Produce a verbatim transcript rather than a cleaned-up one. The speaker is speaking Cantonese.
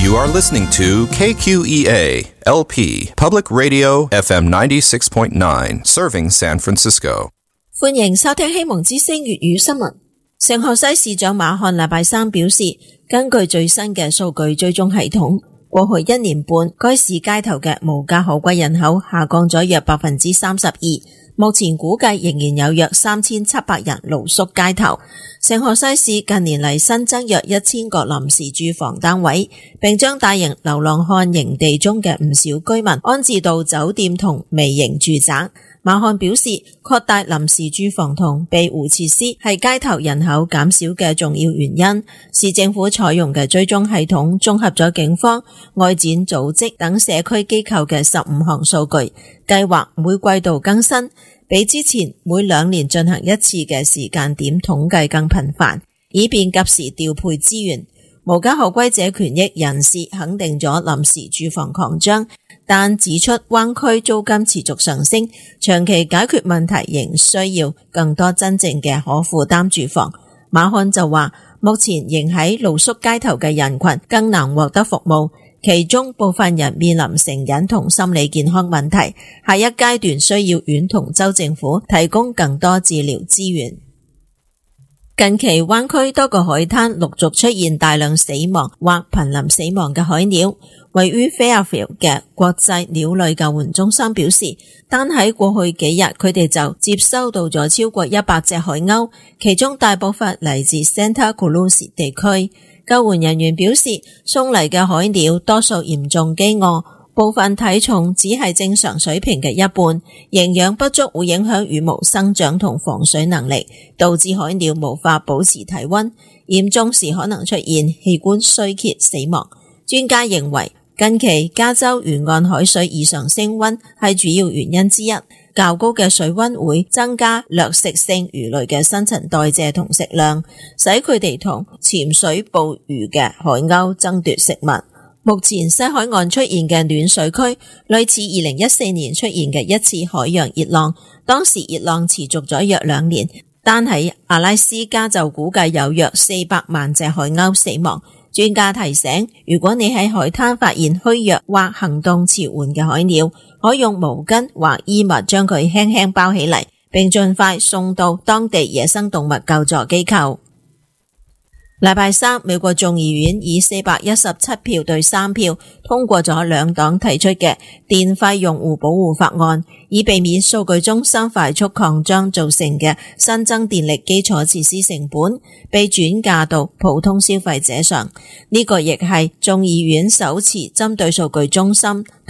You are listening to K Q E A L P Public Radio F M ninety-six point nine, serving San Francisco. 歡迎收聽希望之聲粵語新聞。聖荷西市長馬漢禮拜三表示，根據最新嘅數據追蹤系統，過去一年半該市街頭嘅無家可歸人口下降咗約百分之三十二。目前估計仍然有約三千七百人露宿街頭。聖荷西市近年嚟新增約一千個臨時住房單位，並將大型流浪漢營地中嘅唔少居民安置到酒店同微型住宅。馬漢表示，擴大臨時住房同庇護設施係街頭人口減少嘅重要原因。市政府採用嘅追蹤系統綜合咗警方、外展組織等社區機構嘅十五項數據，計劃每季度更新，比之前每兩年進行一次嘅時間點統計更頻繁，以便及時調配資源。無家可歸者權益人士肯定咗臨時住房擴張，但指出灣區租金持續上升，長期解決問題仍需要更多真正嘅可負擔住房。馬漢就話，目前仍喺露宿街頭嘅人群更難獲得服務，其中部分人面臨成癮同心理健康問題，下一階段需要縣同州政府提供更多治療資源。近期灣區多個海灘陸續出現大量死亡或瀕臨死亡嘅海鳥。位於 Fairfield 嘅國際鳥類救援中心表示，單喺過去幾日佢哋就接收到咗超過一百隻海鷗，其中大部分嚟自 Santa Cruz 地區。救援人員表示，送嚟嘅海鳥多數嚴重飢餓，部分體重只係正常水平嘅一半，營養不足會影響羽毛生長同防水能力，導致海鳥無法保持體溫，嚴重時可能出現器官衰竭死亡。專家認為，近期加州沿岸海水異常升溫係主要原因之一，較高嘅水溫會增加掠食性魚類嘅新陳代謝同食量，使佢哋同潛水捕魚嘅海鷗爭奪食物。目前西海岸出現嘅暖水區類似二零一四年出現嘅一次海洋熱浪，當時熱浪持續咗約兩年，單喺阿拉斯加就估計有約四百萬隻海鷗死亡。專家提醒，如果你喺海灘發現虛弱或行動遲緩嘅海鳥，可用毛巾或衣物將佢輕輕包起嚟，並盡快送到當地野生動物救助機構。禮拜三，美國眾議院以四百一十七票對三票通過咗兩黨提出嘅電費用戶保護法案，以避免數據中心快速擴張造成嘅新增電力基礎設施成本被轉嫁到普通消費者上。呢個亦係眾議院首次針對數據中心